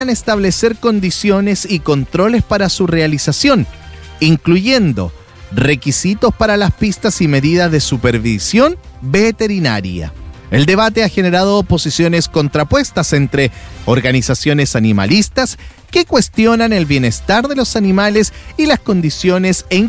establecer condiciones y controles para su realización, incluyendo requisitos para las pistas y medidas de supervisión veterinaria. El debate ha generado posiciones contrapuestas entre organizaciones animalistas que cuestionan el bienestar de los animales y las condiciones en